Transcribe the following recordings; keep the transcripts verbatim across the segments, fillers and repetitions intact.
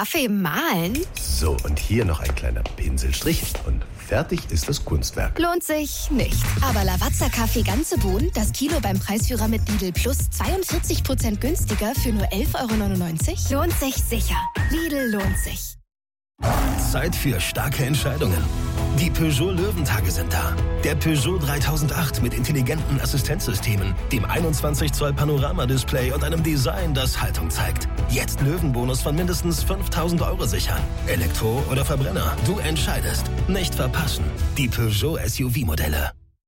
Kaffee mahlen? So, und hier noch ein kleiner Pinselstrich und fertig ist das Kunstwerk. Lohnt sich nicht. Aber Lavazza Kaffee ganze Bohnen, das Kilo beim Preisführer mit Lidl Plus zweiundvierzig Prozent günstiger für nur elf Euro neunundneunzig? Lohnt sich sicher. Lidl lohnt sich. Zeit für starke Entscheidungen. Die Peugeot Löwentage sind da. Der Peugeot dreitausendacht mit intelligenten Assistenzsystemen, dem einundzwanzig Zoll Panoramadisplay und einem Design, das Haltung zeigt. Jetzt Löwenbonus von mindestens fünftausend Euro sichern. Elektro oder Verbrenner, du entscheidest. Nicht verpassen. Die Peugeot S U V-Modelle.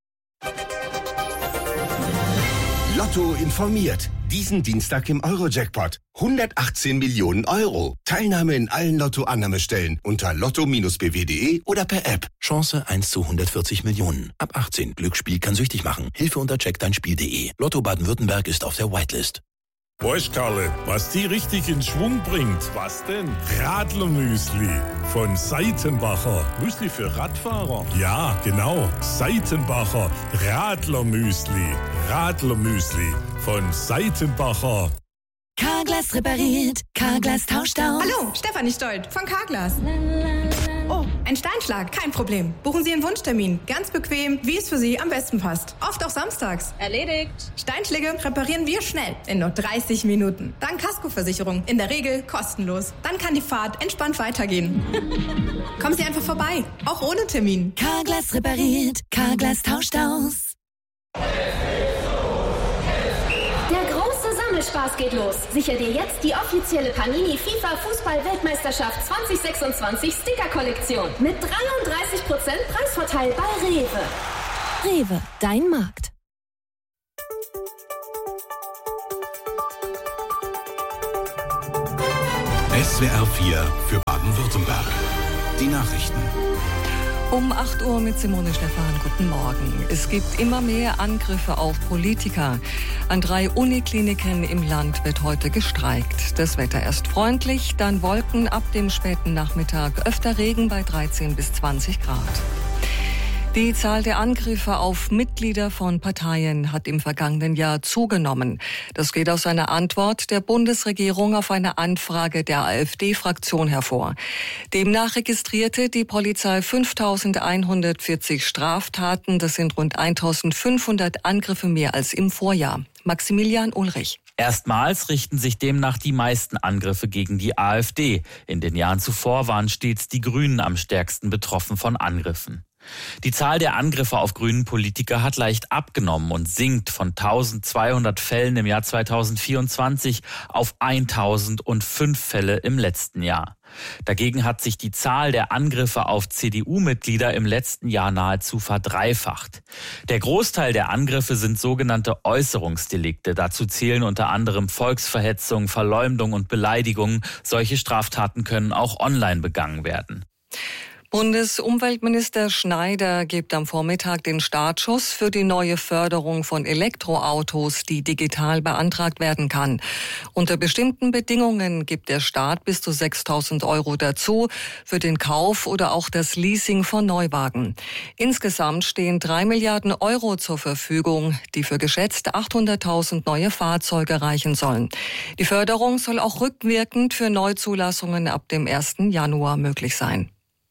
Lotto informiert. Diesen Dienstag im Euro-Jackpot. hundertachtzehn Millionen Euro. Teilnahme in allen Lotto-Annahmestellen unter lotto bindestrich b w punkt d e oder per App. Chance eins zu hundertvierzig Millionen. Ab achtzehn. Glücksspiel kann süchtig machen. Hilfe unter check dein Spiel punkt d e. Lotto Baden-Württemberg ist auf der Whitelist. Weißt Karle, was die richtig in Schwung bringt? Was denn? Radlermüsli von Seitenbacher. Müsli für Radfahrer? Ja, genau. Seitenbacher Radlermüsli. Radlermüsli von Seitenbacher. Carglass repariert, Carglass tauscht aus. Hallo, Stefanie Stolt von Carglass. Oh, ein Steinschlag, kein Problem. Buchen Sie Ihren Wunschtermin. Ganz bequem, wie es für Sie am besten passt. Oft auch samstags. Erledigt. Steinschläge reparieren wir schnell, in nur dreißig Minuten. Dann Kaskoversicherung, in der Regel kostenlos. Dann kann die Fahrt entspannt weitergehen. Kommen Sie einfach vorbei, auch ohne Termin. Carglass repariert, Carglass tauscht aus. Spaß geht los. Sicher dir jetzt die offizielle Panini FIFA Fußball-Weltmeisterschaft zwanzig sechsundzwanzig Sticker-Kollektion mit dreiunddreißig Prozent Preisvorteil bei Rewe. Rewe, dein Markt. S W R vier für Baden-Württemberg. Die Nachrichten. Um acht Uhr mit Simone Stephan. Guten Morgen. Es gibt immer mehr Angriffe auf Politiker. An drei Unikliniken im Land wird heute gestreikt. Das Wetter erst freundlich, dann Wolken, ab dem späten Nachmittag öfter Regen bei dreizehn bis zwanzig Grad. Die Zahl der Angriffe auf Mitglieder von Parteien hat im vergangenen Jahr zugenommen. Das geht aus einer Antwort der Bundesregierung auf eine Anfrage der AfD-Fraktion hervor. Demnach registrierte die Polizei fünftausendeinhundertvierzig Straftaten. Das sind rund eintausendfünfhundert Angriffe mehr als im Vorjahr. Maximilian Ulrich. Erstmals richten sich demnach die meisten Angriffe gegen die AfD. In den Jahren zuvor waren stets die Grünen am stärksten betroffen von Angriffen. Die Zahl der Angriffe auf grünen Politiker hat leicht abgenommen und sinkt von eintausendzweihundert Fällen im Jahr zweitausendvierundzwanzig auf eintausendfünf Fälle im letzten Jahr. Dagegen hat sich die Zahl der Angriffe auf C D U-Mitglieder im letzten Jahr nahezu verdreifacht. Der Großteil der Angriffe sind sogenannte Äußerungsdelikte. Dazu zählen unter anderem Volksverhetzung, Verleumdung und Beleidigung. Solche Straftaten können auch online begangen werden. Bundesumweltminister Schneider gibt am Vormittag den Startschuss für die neue Förderung von Elektroautos, die digital beantragt werden kann. Unter bestimmten Bedingungen gibt der Staat bis zu sechstausend Euro dazu für den Kauf oder auch das Leasing von Neuwagen. Insgesamt stehen drei Milliarden Euro zur Verfügung, die für geschätzt achthunderttausend neue Fahrzeuge reichen sollen. Die Förderung soll auch rückwirkend für Neuzulassungen ab dem ersten Januar möglich sein.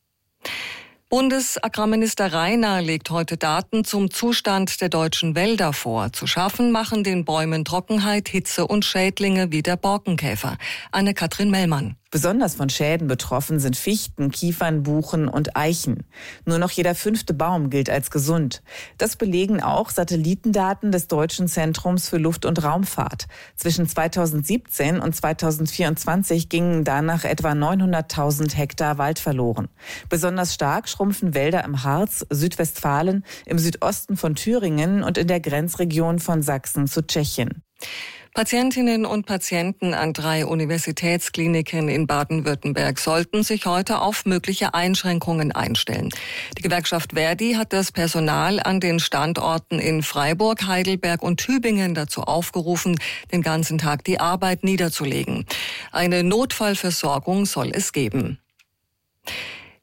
Bundesagrarminister Rainer legt heute Daten zum Zustand der deutschen Wälder vor. Zu schaffen machen den Bäumen Trockenheit, Hitze und Schädlinge wie der Borkenkäfer. Anne-Kathrin Mellmann. Besonders von Schäden betroffen sind Fichten, Kiefern, Buchen und Eichen. Nur noch jeder fünfte Baum gilt als gesund. Das belegen auch Satellitendaten des Deutschen Zentrums für Luft- und Raumfahrt. Zwischen zweitausendsiebzehn und zweitausendvierundzwanzig gingen danach etwa neunhunderttausend Hektar Wald verloren. Besonders stark schrumpfen Wälder im Harz, Südwestfalen, im Südosten von Thüringen und in der Grenzregion von Sachsen zu Tschechien. Patientinnen und Patienten an drei Universitätskliniken in Baden-Württemberg sollten sich heute auf mögliche Einschränkungen einstellen. Die Gewerkschaft Verdi hat das Personal an den Standorten in Freiburg, Heidelberg und Tübingen dazu aufgerufen, den ganzen Tag die Arbeit niederzulegen. Eine Notfallversorgung soll es geben.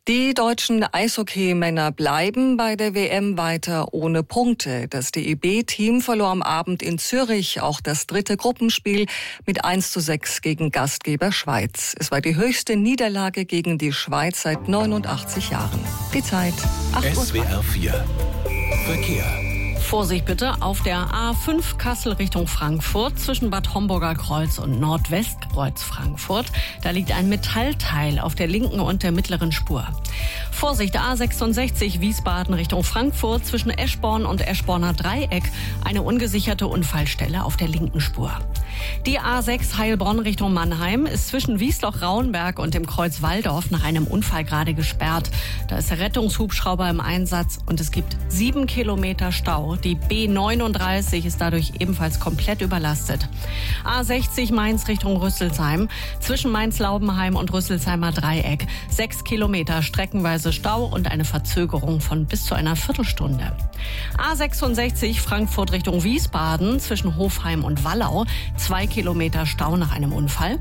Die deutschen Eishockey-Männer bleiben bei der W M weiter ohne Punkte. Das D E B-Team verlor am Abend in Zürich auch das dritte Gruppenspiel mit eins zu sechs gegen Gastgeber Schweiz. Es war die höchste Niederlage gegen die Schweiz seit neunundachtzig Jahren. Die Zeit acht Uhr. S W R vier Verkehr. Vorsicht bitte auf der A fünf Kassel Richtung Frankfurt zwischen Bad Homburger Kreuz und Nordwestkreuz Frankfurt. Da liegt ein Metallteil auf der linken und der mittleren Spur. Vorsicht A sechsundsechzig Wiesbaden Richtung Frankfurt zwischen Eschborn und Eschborner Dreieck. Eine ungesicherte Unfallstelle auf der linken Spur. Die A sechs Heilbronn Richtung Mannheim ist zwischen Wiesloch-Raunberg und dem Kreuz Walldorf nach einem Unfall gerade gesperrt. Da ist der Rettungshubschrauber im Einsatz und es gibt sieben Kilometer Stau. Die B neununddreißig ist dadurch ebenfalls komplett überlastet. A sechzig Mainz Richtung Rüsselsheim zwischen Mainz-Laubenheim und Rüsselsheimer Dreieck. Sechs Kilometer streckenweise Stau und eine Verzögerung von bis zu einer Viertelstunde. A sechsundsechzig Frankfurt Richtung Wiesbaden zwischen Hofheim und Wallau. Zwei Kilometer Stau nach einem Unfall.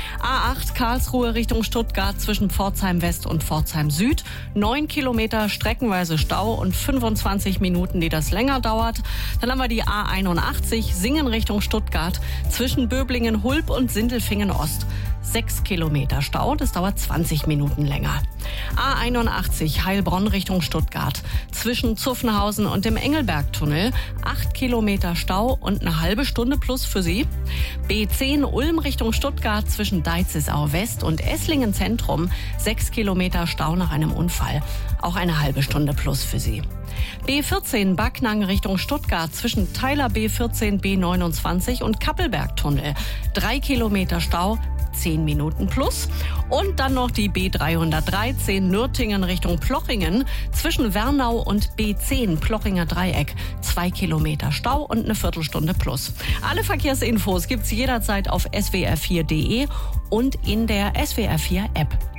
A acht Karlsruhe Richtung Stuttgart zwischen Pforzheim West und Pforzheim Süd. Neun Kilometer streckenweise Stau und fünfundzwanzig Minuten, die das länger dauert. Dann haben wir die A einundachtzig Singen Richtung Stuttgart zwischen Böblingen, Hulb und Sindelfingen Ost. Sechs Kilometer Stau, das dauert zwanzig Minuten länger. A einundachtzig Heilbronn Richtung Stuttgart zwischen Zuffenhausen und dem Engelbergtunnel. Acht Kilometer Stau und eine halbe Stunde plus für Sie. B zehn Ulm Richtung Stuttgart zwischen Deizisau West und Esslingen Zentrum. Sechs Kilometer Stau nach einem Unfall. Auch eine halbe Stunde plus für Sie. B vierzehn Backnang Richtung Stuttgart zwischen Teiler B vierzehn B neunundzwanzig und Kappelbergtunnel. Drei Kilometer Stau, zehn Minuten plus. Und dann noch die B dreihundertdreizehn Nürtingen Richtung Plochingen zwischen Wernau und B zehn Plochinger Dreieck. Zwei Kilometer Stau und eine Viertelstunde plus. Alle Verkehrsinfos gibt's jederzeit auf S W R vier Punkt D E und in der S W R vier App.